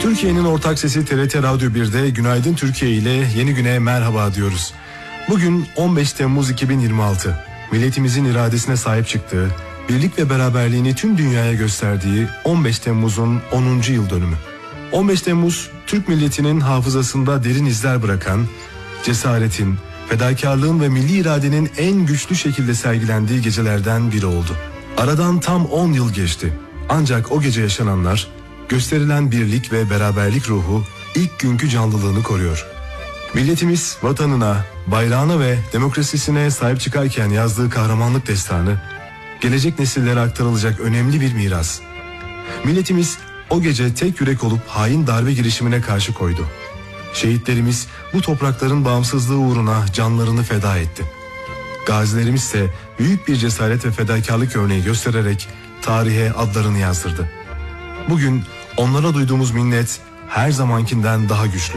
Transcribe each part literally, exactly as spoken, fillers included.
Türkiye'nin ortak sesi T R T Radyo bir'de Günaydın Türkiye ile yeni güne merhaba diyoruz. Bugün on beş Temmuz iki bin yirmi altı. Milletimizin iradesine sahip çıktığı, birlik ve beraberliğini tüm dünyaya gösterdiği on beş Temmuz'un onuncu yıl dönümü. on beş Temmuz, Türk milletinin hafızasında derin izler bırakan, cesaretin, fedakarlığın ve milli iradenin en güçlü şekilde sergilendiği gecelerden biri oldu. Aradan tam on yıl geçti. Ancak o gece yaşananlar, gösterilen birlik ve beraberlik ruhu ilk günkü canlılığını koruyor. Milletimiz vatanına, bayrağına ve demokrasisine sahip çıkarken yazdığı kahramanlık destanı, gelecek nesillere aktarılacak önemli bir miras. Milletimiz o gece tek yürek olup hain darbe girişimine karşı koydu. Şehitlerimiz bu toprakların bağımsızlığı uğruna canlarını feda etti. Gazilerimiz ise büyük bir cesaret ve fedakarlık örneği göstererek tarihe adlarını yazdırdı. Bugün onlara duyduğumuz minnet her zamankinden daha güçlü.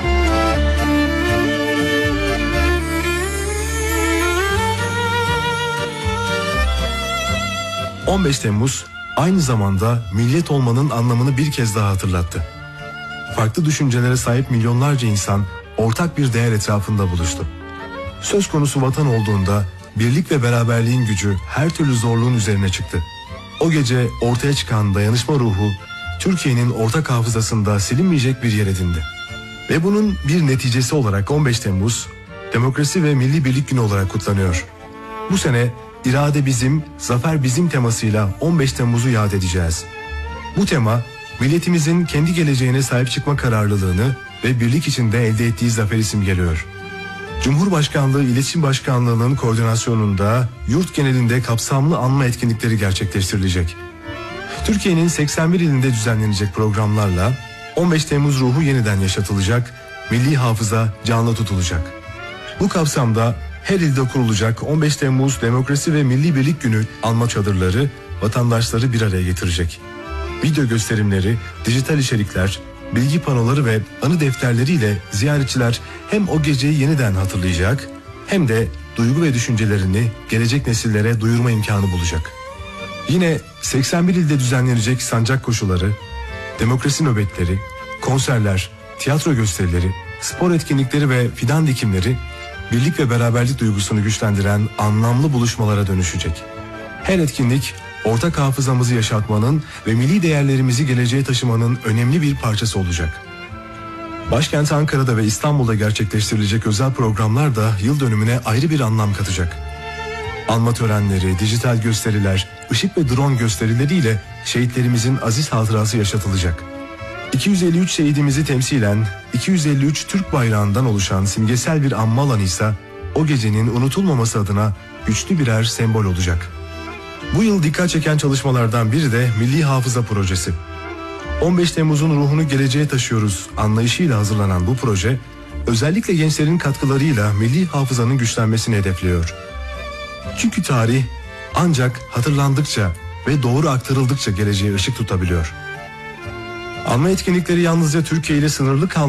on beş Temmuz aynı zamanda milliyet olmanın anlamını bir kez daha hatırlattı. Farklı düşüncelere sahip milyonlarca insan ortak bir değer etrafında buluştu. Söz konusu vatan olduğunda birlik ve beraberliğin gücü her türlü zorluğun üzerine çıktı. O gece ortaya çıkan dayanışma ruhu Türkiye'nin ortak hafızasında silinmeyecek bir yer edindi. Ve bunun bir neticesi olarak on beş Temmuz Demokrasi ve Milli Birlik Günü olarak kutlanıyor. Bu sene irade bizim, zafer bizim temasıyla on beş Temmuz'u yad edeceğiz. Bu tema milletimizin kendi geleceğine sahip çıkma kararlılığını ve birlik içinde elde ettiği zaferi simgeliyor. Cumhurbaşkanlığı İletişim Başkanlığı'nın koordinasyonunda yurt genelinde kapsamlı anma etkinlikleri gerçekleştirilecek. Türkiye'nin seksen bir ilinde düzenlenecek programlarla on beş Temmuz ruhu yeniden yaşatılacak, milli hafıza canlı tutulacak. Bu kapsamda her ilde kurulacak on beş Temmuz Demokrasi ve Milli Birlik Günü anma çadırları vatandaşları bir araya getirecek. Video gösterimleri, dijital içerikler, bilgi panoları ve anı defterleriyle ziyaretçiler hem o geceyi yeniden hatırlayacak hem de duygu ve düşüncelerini gelecek nesillere duyurma imkanı bulacak. Yine seksen bir ilde düzenlenecek sancak koşuları, demokrasi nöbetleri, konserler, tiyatro gösterileri, spor etkinlikleri ve fidan dikimleri birlik ve beraberlik duygusunu güçlendiren anlamlı buluşmalara dönüşecek. Her etkinlik ortak hafızamızı yaşatmanın ve milli değerlerimizi geleceğe taşımanın önemli bir parçası olacak. Başkent Ankara'da ve İstanbul'da gerçekleştirilecek özel programlar da yıl dönümüne ayrı bir anlam katacak. Anma törenleri, dijital gösteriler, ışık ve drone gösterileriyle şehitlerimizin aziz hatırası yaşatılacak. iki yüz elli üç şehidimizi temsilen iki yüz elli üç Türk bayrağından oluşan simgesel bir anma alanı ise o gecenin unutulmaması adına güçlü birer sembol olacak. Bu yıl dikkat çeken çalışmalardan biri de Milli Hafıza Projesi. on beş Temmuz'un ruhunu geleceğe taşıyoruz anlayışıyla hazırlanan bu proje, özellikle gençlerin katkılarıyla milli hafızanın güçlenmesini hedefliyor. Çünkü tarih ancak hatırlandıkça ve doğru aktarıldıkça geleceğe ışık tutabiliyor. Anma etkinlikleri yalnızca Türkiye ile sınırlı kalmıyor.